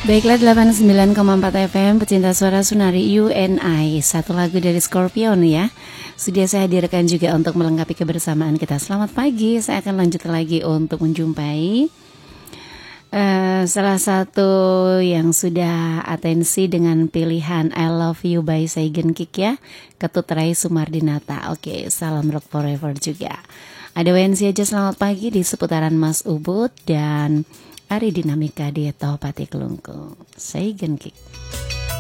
Baiklah 89,4 FM pecinta suara Sunari UNI. Satu lagu dari Scorpion ya. Sudah saya hadirkan juga untuk melengkapi kebersamaan kita. Selamat pagi. Saya akan lanjut lagi untuk menjumpai salah satu yang sudah atensi dengan pilihan I Love You by Saigen Kick ya, Ketut Rai Sumardinata. Oke, salam rock forever juga. Ada WNC aja selamat pagi di seputaran Mas Ubud dan Ari Dinamika di Toh Pati Kelungkung. Saigen Kick.